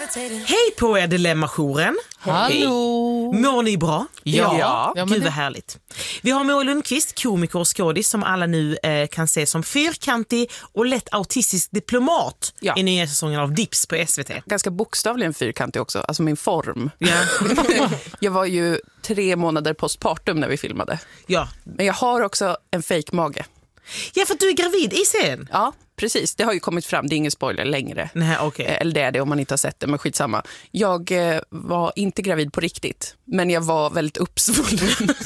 Hej på er, Dilemma-jouren. Hallå! Mår ni bra? Ja. Gud vad härligt. Vi har Moa Lundqvist, komiker och skådis som alla nu kan se som fyrkantig och lätt autistisk diplomat i nya säsongen av Dips på SVT. Ganska bokstavligen fyrkantig också, alltså min form. Ja. Jag var ju 3 månader postpartum när vi filmade. Ja. Men jag har också en fake-mage. Ja, för att du är gravid i serien. Ja, precis. Det har ju kommit fram, det är ingen spoiler längre. Nej, okay. Eller det är det om man inte har sett det, men skitsamma. Jag var inte gravid på riktigt, men jag var väldigt uppsvullen.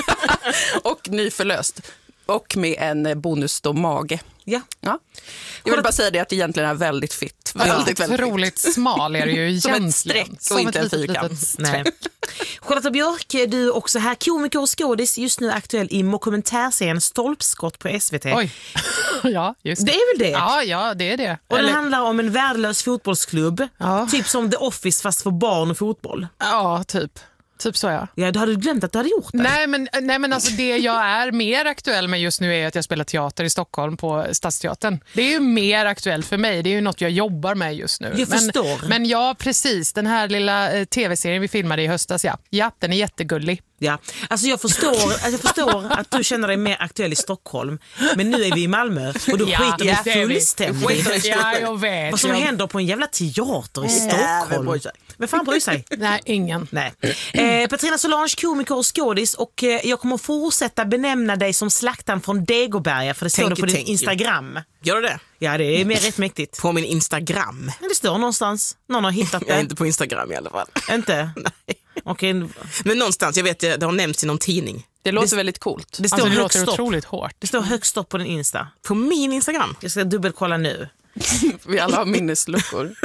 Och nyförlöst. Och med en bonus då mage. Ja. Jag vill bara säga det att det egentligen är väldigt fitt. Väldigt otroligt smal är det ju egentligen. Som ett streck och inte en fyrkant. Nej. Charlotta Björk, du är också här, komiker och skådis, just nu aktuell i dokumentärserien Stolpskott på SVT. Oj, ja just det. Det är väl det? Ja, det är det. Och det handlar om en värdelös fotbollsklubb, typ som The Office fast för barn och fotboll. Ja, typ så ja. Ja, du hade glömt att du hade gjort det. Nej men alltså det jag är mer aktuell med just nu är att jag spelar teater i Stockholm på Stadsteatern. Det är ju mer aktuellt för mig. Det är ju något jag jobbar med just nu. Jag förstår. Men ja, precis. Den här lilla tv-serien vi filmade i höstas, ja, den är jättegullig. Ja, alltså jag förstår att du känner dig mer aktuell i Stockholm, men nu är vi i Malmö och då skiter vi fullständigt. Ja, jag vet. Vad som händer på en jävla teater i Stockholm. Vem fan bryr sig? Nej, ingen. Nej. Petrina Solange, komiker och skådis, och jag kommer fortsätta benämna dig som Slaktan från Degoberga, för det står på din Instagram. Gör det? Ja, det är mer rätt mäktigt. På min Instagram? Men det står någonstans. Någon har hittat det. Jag är inte på Instagram i alla fall. Inte? Nej. Okay. Men någonstans, jag vet, det har nämnts i någon tidning. Det låter väldigt coolt. Det står det högst låter upp. Otroligt hårt. Det står högst upp på din Insta. På min Instagram? Jag ska dubbelkolla nu. Vi alla har minnesluckor.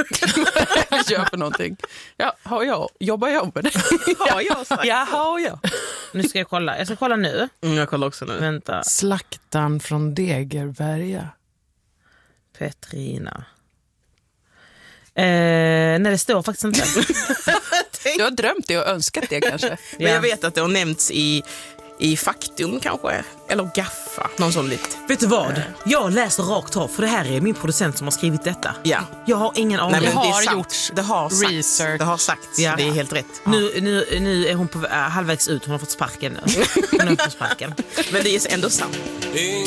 Vi gör för någonting. Jobbar jag med det? Har jag sagt? Jaha, ja. Nu ska jag kolla. Jag ska kolla nu. Jag kollar också nu. Vänta. Slaktan från Degerberga. Petrina. Nej, det står faktiskt inte. Du har drömt det och önskat det kanske. Men jag vet att det har nämnts i Faktum kanske, eller Gaffa, någon sån lite. Vet du vad? Jag läser rakt av, för det här är min producent som har skrivit detta. Ja. Jag har ingen aning. Nej, men Det är har sant. gjorts Det har sagts. research. Det har sagts. Ja. Det är helt rätt. Nu är hon på halvvägs ut. Hon har fått sparken nu. Hon har fått sparken. Men det är ändå sant.